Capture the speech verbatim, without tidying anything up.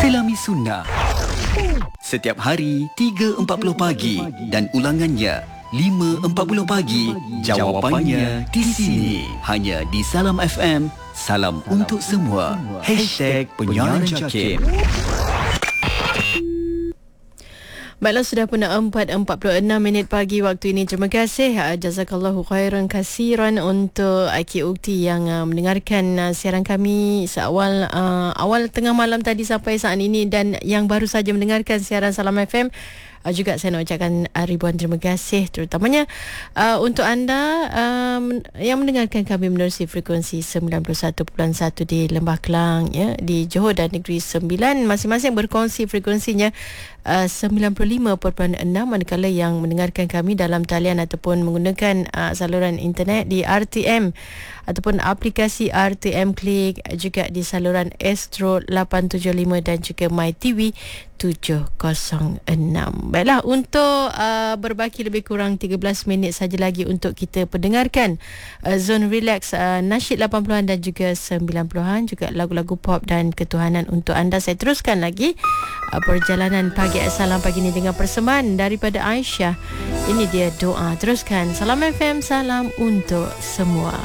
Selami Sunnah. Setiap hari tiga empat puluh pagi dan ulangannya lima empat puluh pagi. Jawapannya di sini, hanya di Salam F M. Salam untuk semua. Hashtag Penyiaran Jakim. Baiklah, sudah pun empat empat puluh enam minit pagi waktu ini. Terima kasih jazakallahu khairan kasiran untuk Aiki Ukti yang uh, mendengarkan uh, siaran kami seawal uh, awal tengah malam tadi sampai saat ini, dan yang baru saja mendengarkan siaran Salam F M. Uh, juga saya nak ucapkan uh, ribuan terima kasih, terutamanya uh, untuk anda um, yang mendengarkan kami menerusi frekuensi sembilan puluh satu perpuluhan satu di Lembah Kelang, ya, di Johor dan Negeri Sembilan, masing-masing berkongsi frekuensinya uh, sembilan puluh lima perpuluhan enam, manakala yang mendengarkan kami dalam talian ataupun menggunakan uh, saluran internet di R T M ataupun aplikasi R T M Klik, juga di saluran Astro lapan tujuh lima dan juga MyTV tujuh kosong enam. Baiklah, untuk uh, berbaki lebih kurang tiga belas minit saja lagi untuk kita pendengarkan uh, Zone Relax, uh, nasyid lapan puluhan dan juga sembilan puluhan, juga lagu-lagu pop dan ketuhanan untuk anda. Saya teruskan lagi uh, perjalanan pagi Salam pagi ini dengan persembahan daripada Aisyah. Ini dia doa. Teruskan Salam F M, salam untuk semua.